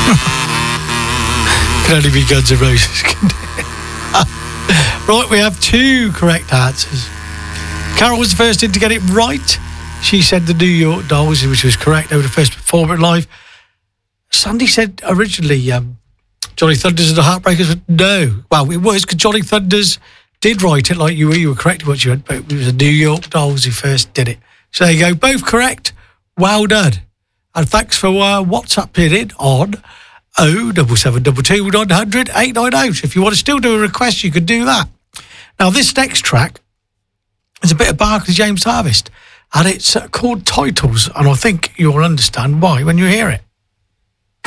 Can only be Guns N' Roses. Right, we have 2 correct answers. Carol was the first in to get it right. She said the New York Dolls, which was correct. They were the first to perform it live. Sandy said originally Johnny Thunders and the Heartbreakers, but no. Well, it was because Johnny Thunders did write it like you were correct what you had, but it was the New York Dolls who first did it. So there you go, both correct. Well done. And thanks for WhatsApping it on 07722 900 890. So if you want to still do a request, you can do that. Now, this next track is a bit of Barclay James Harvest, and it's called Titles, and I think you'll understand why when you hear it.